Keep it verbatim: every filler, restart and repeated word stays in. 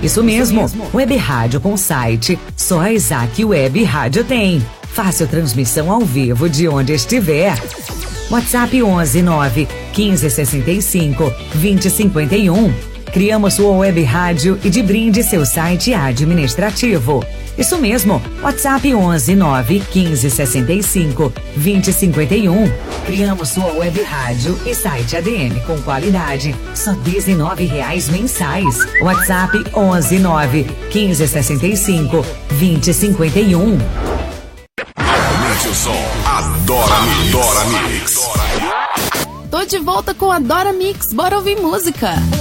Isso mesmo, Web Rádio com site, só a Isaac Web Rádio tem. Fácil transmissão ao vivo de onde estiver. WhatsApp onze nove quinze sessenta e cinco vinte cinquenta e um. Criamos sua web rádio e de brinde seu site administrativo. Isso mesmo, WhatsApp onze nove quinze sessenta e cinco vinte cinquenta e um. Criamos sua web rádio e site A D M com qualidade, só dezenove reais mensais. WhatsApp onze nove quinze sessenta e cinco vinte cinquenta e um. Aumente o som, Adora Mix. Adora Mix. Tô de volta com Adora Mix, bora ouvir música.